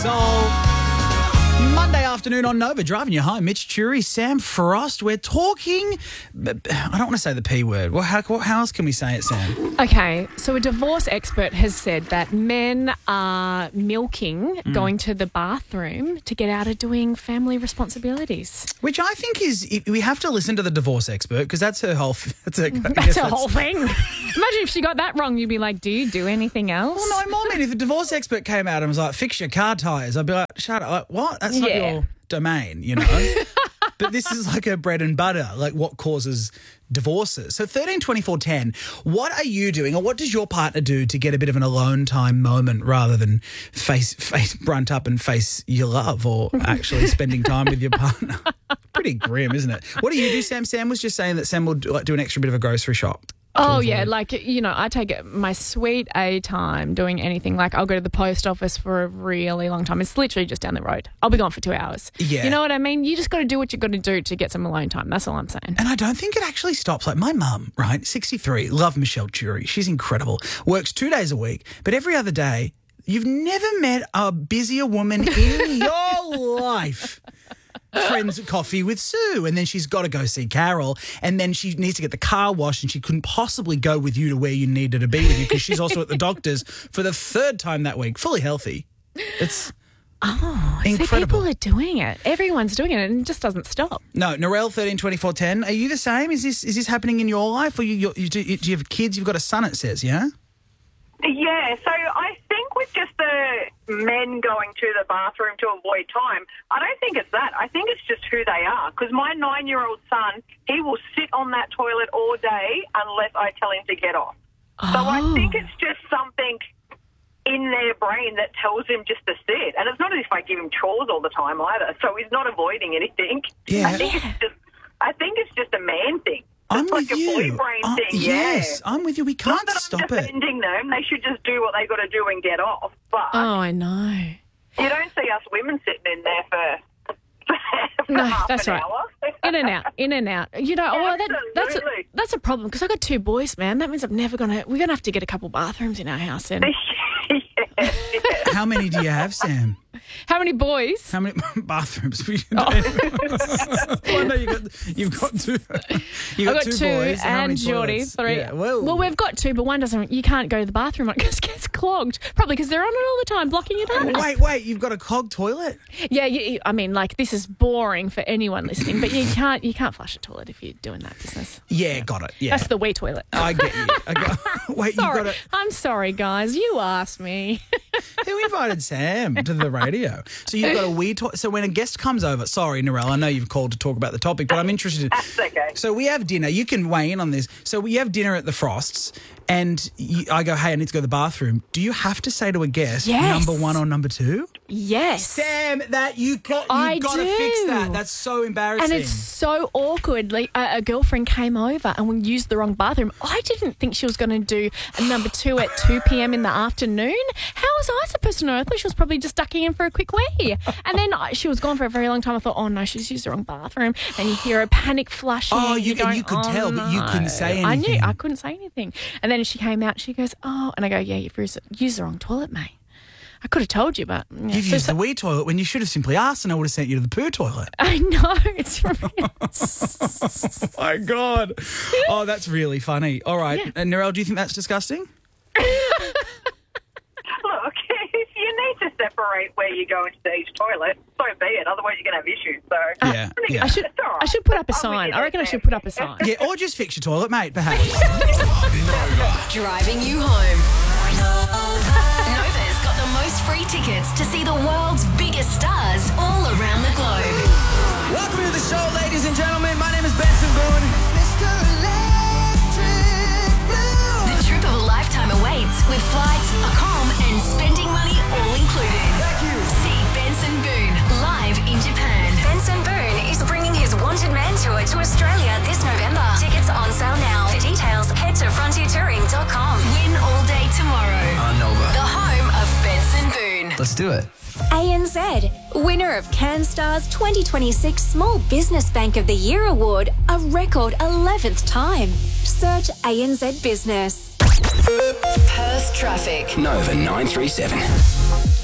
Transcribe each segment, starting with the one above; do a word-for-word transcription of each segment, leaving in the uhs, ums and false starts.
Soul. Monday afternoon on Nova, driving you home. Mitch Jury, Sam Frost. We're talking, I don't want to say the P word. Well, how, how else can we say it, Sam? Okay, so a divorce expert has said that men are milking mm. going to the bathroom to get out of doing family responsibilities. Which I think is, we have to listen to the divorce expert because that's her whole... That's her, that's her that's, whole thing. Imagine if she got that wrong, you'd be like, do you do anything else? Well, no, more mean, if the divorce expert came out and was like, fix your car tyres, I'd be like, shut up. Like, what? That's not yeah. your domain, you know? But this is like her bread and butter, like what causes divorces. So thirteen twenty-four ten, what are you doing or what does your partner do to get a bit of an alone time moment rather than face, face brunt up and face your love or actually spending time with your partner? Pretty grim, isn't it? What do you do, Sam? Sam was just saying that Sam will do, like, do an extra bit of a grocery shop. Oh, yeah, like, you know, I take my sweet A time doing anything. Like, I'll go to the post office for a really long time. It's literally just down the road. I'll be gone for two hours. Yeah. You know what I mean? You just got to do what you got to do to get some alone time. That's all I'm saying. And I don't think it actually stops. Like, my mum, right, sixty-three, love Michelle Jury. She's incredible. Works two days a week, but every other day, you've never met a busier woman in your life. Friends coffee with Sue, and then she's got to go see Carol, and then she needs to get the car washed, and she couldn't possibly go with you to where you needed to be with you because she's also at the doctor's for the third time that week, fully healthy. It's oh, incredible. See, people are doing it. Everyone's doing it, and it just doesn't stop. No, Narelle thirteen twenty-four ten. Are you the same? Is this is this happening in your life, or you, you do, do you have kids? You've got a son. It says, yeah. Yeah, so I think with just the men going to the bathroom to avoid time, I don't think it's that. I think it's just who they are. Because my nine-year-old son, he will sit on that toilet all day unless I tell him to get off. Oh. So I think it's just something in their brain that tells him just to sit. And it's not as if I give him chores all the time either, so he's not avoiding anything. Yeah. I think it's just, I think it's just a man thing. I'm it's like with a you. boy brain uh, thing, yes, yeah. I'm with you. We can't Not that stop I'm it. defending them. They should just do what they got to do and get off. But Oh, I know. you don't see us women sitting in there for, for No, half that's an right. hour. In and out, in and out. You know, Yeah, well, that, that's a, absolutely. that's a problem because I got two boys, man. That means I'm never gonna. We're gonna have to get a couple bathrooms in our house. Then yeah, yeah. How many do you have, Sam? how many boys? How many bathrooms? Oh. Well, no, you got, you've got two. You've got, I've got two, two boys. How and many Geordie, toilets? three. Yeah, well, well, we've got two, but one doesn't. You can't go to the bathroom because it gets clogged. Probably because they're on it all the time, blocking it up. wait, wait. You've got a clogged toilet? Yeah, you, you- I mean, like this is boring for anyone listening, but you can't you can't flush a toilet if you're doing that business. Yeah, got it. Yeah, That's the wee toilet. I get you. I got, wait, you Sorry. got it. I'm sorry, guys. You asked me. Who invited Sam to the radio? So you've got a wee toilet. So when a guest comes over, sorry, Narelle, I know you've called to talk about the topic, but I'm interested. That's okay. So we have dinner. You can weigh in on this. So we have dinner at the Frosts, and you, I go, hey, I need to go to the bathroom. Do you have to say to a guest, Yes. number one or number two? Yes. Sam, that you got, you I got to do. fix that. That's so embarrassing. And it's so awkward. Like a, a girlfriend came over and we used the wrong bathroom. I didn't think she was going to do a number two at two p.m. in the afternoon. How was I supposed to know? I thought she was probably just ducking in for a quick wee. And then I, she was gone for a very long time. I thought, oh no, she's used the wrong bathroom. And you hear a panic flushing. Oh, and you- you're and you going, could oh, tell, but you no. couldn't say I knew. anything. I couldn't say anything. And then she came out. She goes, oh, and I go, yeah, you've used, used the wrong toilet, mate. I could have told you, but yeah. You've So- used so- the wee toilet when you should have simply asked and I would have sent you to the poo toilet. I know it's Oh, my God. Oh, that's really funny. All right. Yeah. And Narelle, do you think that's disgusting? Look, if you need to separate where you go into each toilet, so be it. Otherwise, you're going to have issues. So Yeah, I think yeah. I should. it's all right. I should put up a I'm with sign. you I reckon I there, should Sam. put up a sign. Yeah, or just fix your toilet, mate, perhaps. Driving you home. Nova's got the most free tickets to see the world's biggest stars all around the globe. Welcome to the show, ladies and gentlemen. My name is Benson Boone. Mister Electric Blue. The trip of a lifetime awaits with flights, a com, and spending money all included. Thank you. See Benson Boone live in Japan. Benson Boone is bringing his Wanted Man tour to Australia this November. Tickets on sale now. For details, head to frontier touring dot com. Win all day tomorrow. On Nova. The home of Benson Boone. Let's do it. A N Z, winner of CanStar's twenty twenty-six Small Business Bank of the Year Award, a record eleventh time. Search A N Z Business. Perth traffic. Nova nine three seven.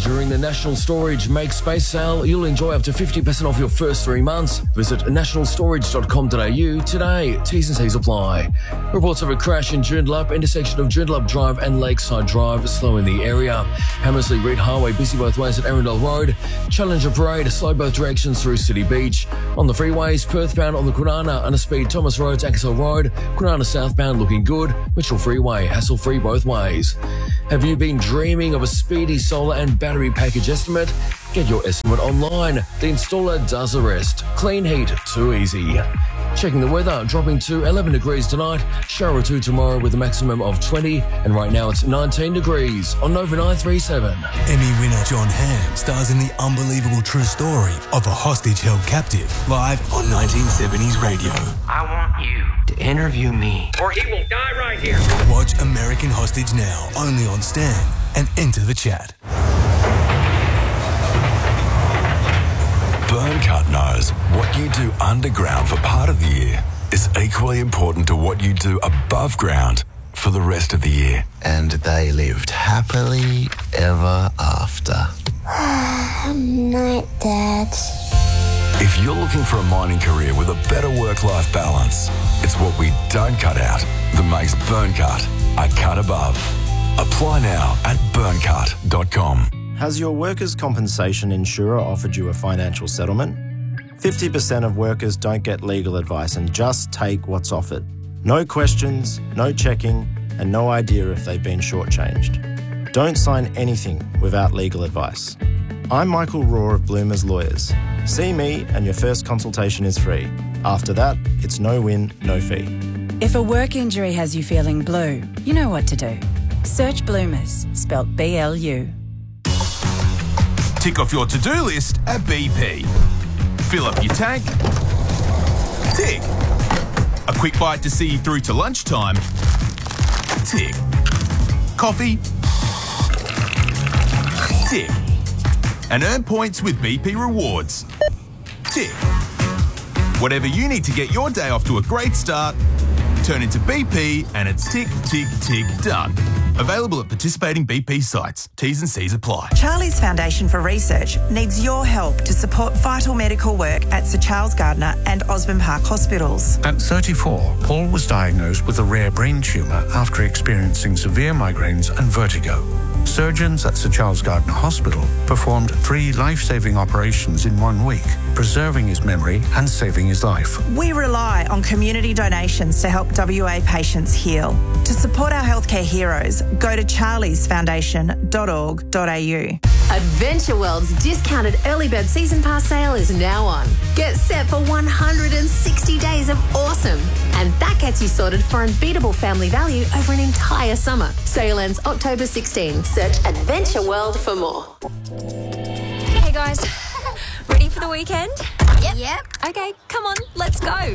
During the National Storage Make Space sale, you'll enjoy up to fifty percent off your first three months. Visit national storage dot com dot a u today. T's and C's apply. Reports of a crash in Joondalup, intersection of Joondalup Drive and Lakeside Drive, slow in the area. Hammersley Reed Highway, busy both ways at Arundel Road. Challenger Parade, slow both directions through City Beach. On the freeways, Perth bound on the Kwinana, under speed Thomas Road to Axel Road. Kwinana southbound looking good. Mitchell Freeway, hassle-free both ways. Have you been dreaming of a speedy solar and battery package estimate? Get your estimate online. The installer does the rest. Clean heat, too easy. Checking the weather, dropping to eleven degrees tonight, shower or two tomorrow with a maximum of twenty, and right now it's nineteen degrees on Nova nine three seven. Emmy winner John Hamm stars in the unbelievable true story of a hostage held captive, live on nineteen seventies radio. I want you to interview me, or he will die right here. Watch American Hostage now, only on Stan, and enter the chat. Burncut knows what you do underground for part of the year is equally important to what you do above ground for the rest of the year. And they lived happily ever after. Night, Dad. If you're looking for a mining career with a better work-life balance, it's what we don't cut out that makes Burncut a cut above. Apply now at burncut dot com. Has your workers' compensation insurer offered you a financial settlement? fifty percent of workers don't get legal advice and just take what's offered. No questions, no checking, and no idea if they've been shortchanged. Don't sign anything without legal advice. I'm Michael Raw of Bloomers Lawyers. See me and your first consultation is free. After that, it's no win, no fee. If a work injury has you feeling blue, you know what to do. Search Bloomers, spelt B L U. Tick off your to-do list at B P. Fill up your tank. Tick. A quick bite to see you through to lunchtime. Tick. Coffee. Tick. And earn points with B P Rewards. Tick. Whatever you need to get your day off to a great start, turn into B P and it's tick, tick, tick, done. Available at participating B P sites. T's and C's apply. Charlie's Foundation for Research needs your help to support vital medical work at Sir Charles Gardner and Osborne Park hospitals. At thirty-four, Paul was diagnosed with a rare brain tumour after experiencing severe migraines and vertigo. Surgeons at Sir Charles Gardner Hospital performed three life-saving operations in one week, preserving his memory and saving his life. We rely on community donations to help W A patients heal. To support our healthcare heroes, go to charlies foundation dot org dot a u. Adventure World's discounted early bird season pass sale is now on. Get set for one hundred sixty days of awesome. And that gets you sorted for unbeatable family value over an entire summer. Sale ends October sixteenth. Search Adventure World for more. Hey guys, ready for the weekend? Yep. Yep. Okay, come on, let's go. Yay!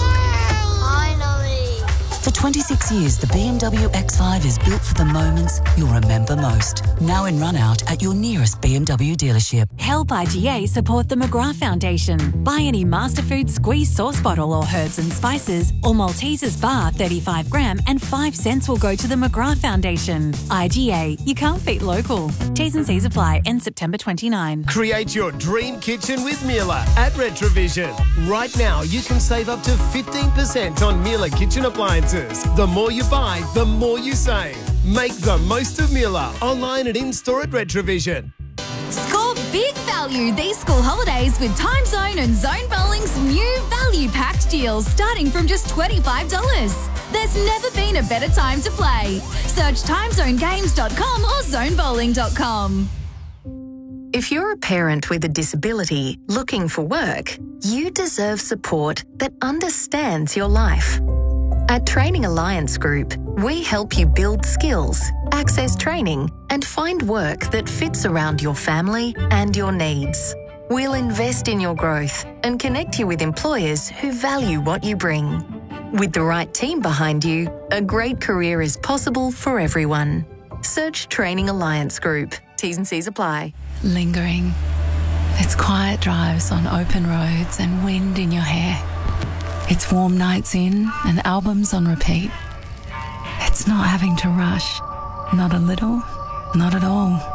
Finally. For twenty-six years, the B M W X five is built for the moments you'll remember most. Now in run-out at your nearest B M W dealership. Help I G A support the McGrath Foundation. Buy any Masterfood squeeze sauce bottle or herbs and spices or Maltesers bar thirty-five gram and five cents will go to the McGrath Foundation. I G A, you can't beat local. T's and C's apply end September twenty-ninth. Create your dream kitchen with Miele at Retrovision. Right now, you can save up to fifteen percent on Miele kitchen appliances. The more you buy, the more you save. Make the most of Miele online and in-store at Retrovision. Score big value these school holidays with Time Zone and Zone Bowling's new value packed deals starting from just twenty-five dollars. There's never been a better time to play. Search time zone games dot com or zone bowling dot com. If you're a parent with a disability looking for work, you deserve support that understands your life. At Training Alliance Group, we help you build skills, access training, and find work that fits around your family and your needs. We'll invest in your growth and connect you with employers who value what you bring. With the right team behind you, a great career is possible for everyone. Search Training Alliance Group. T's and C's apply. Lingering. It's quiet drives on open roads and wind in your hair. It's warm nights in and albums on repeat. It's not having to rush. Not a little, not at all.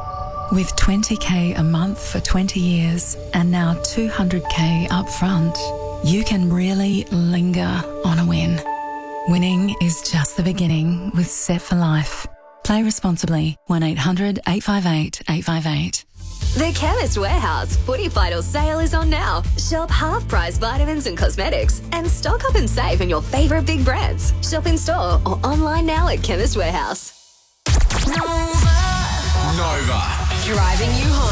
With twenty K a month for twenty years and now two hundred K up front, you can really linger on a win. Winning is just the beginning with Set for Life. Play responsibly. one eight hundred eight five eight eight five eight. The Chemist Warehouse Footy Final sale is on now. Shop half-price vitamins and cosmetics and stock up and save on your favourite big brands. Shop in store or online now at Chemist Warehouse. Nova. Driving you home.